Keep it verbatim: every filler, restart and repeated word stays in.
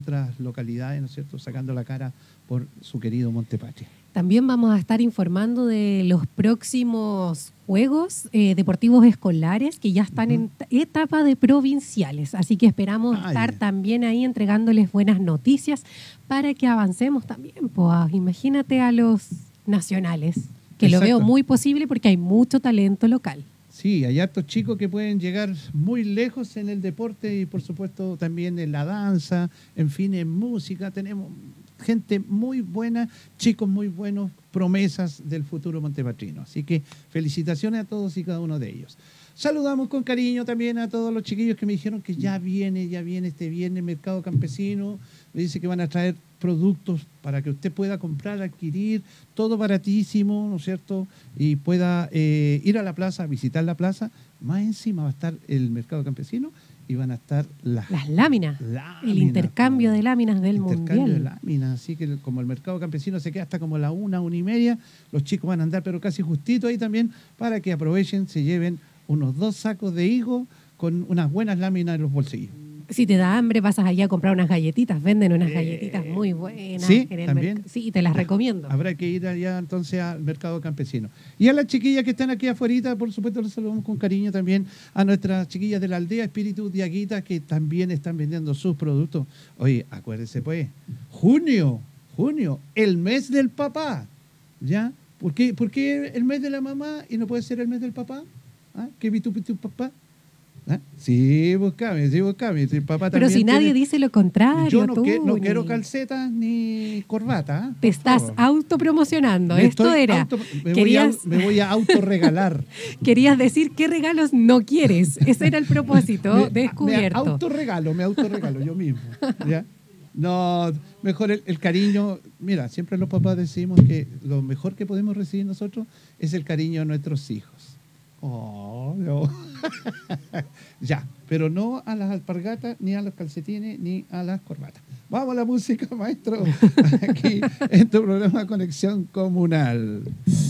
otras localidades, ¿no es cierto?, sacando la cara por su querido Montepatria. También vamos a estar informando de los próximos Juegos eh, Deportivos Escolares que ya están uh-huh. en etapa de provinciales. Así que esperamos ah, estar yeah. también ahí entregándoles buenas noticias para que avancemos también. Pues, imagínate a los nacionales, que Exacto. lo veo muy posible porque hay mucho talento local. Sí, hay hartos chicos que pueden llegar muy lejos en el deporte y por supuesto también en la danza, en fin, en música. Tenemos gente muy buena, chicos muy buenos, promesas del futuro montepatrino. Así que felicitaciones a todos y cada uno de ellos. Saludamos con cariño también a todos los chiquillos que me dijeron que ya viene, ya viene este viernes Mercado Campesino. Me dice que van a traer productos para que usted pueda comprar, adquirir, todo baratísimo, ¿no es cierto? Y pueda eh, ir a la plaza, visitar la plaza. Más encima va a estar el Mercado Campesino y van a estar las, las láminas, láminas, el intercambio como, de láminas del intercambio mundial. de láminas, así que como el Mercado Campesino se queda hasta como la una, una y media, los chicos van a andar pero casi justito ahí también para que aprovechen, se lleven unos dos sacos de higo con unas buenas láminas en los bolsillos. Si te da hambre, pasas allá a comprar unas galletitas. Venden unas galletitas muy buenas. ¿Sí? En el ¿También? merc- sí, te las recomiendo. Habrá que ir allá entonces al Mercado Campesino. Y a las chiquillas que están aquí afuera, por supuesto, les saludamos con cariño también a nuestras chiquillas de la aldea Espíritu Diaguita, que también están vendiendo sus productos. Oye, acuérdense pues, junio, junio, el mes del papá. ¿Ya? ¿Por qué, ¿Por qué el mes de la mamá y no puede ser el mes del papá? ¿Ah? ¿Qué vi tu, tu papá? ¿Ah? Sí, buscame, sí, buscame. El papá Pero si nadie tiene... dice lo contrario. Yo no, tú, que, no ni... quiero calcetas ni corbata. ¿eh? Te estás favor. autopromocionando. Me Esto era. Auto, me, querías... voy a, me voy a autorregalar. Querías decir qué regalos no quieres. Ese era el propósito me, descubierto. Me autorregalo, me autorregalo yo mismo. ¿Ya? No, mejor el, el cariño. Mira, siempre los papás decimos que lo mejor que podemos recibir nosotros es el cariño de nuestros hijos. Oh, no. Ya, pero no a las alpargatas, ni a los calcetines, ni a las corbatas. Vamos a la música, maestro, aquí en tu programa Conexión Comunal.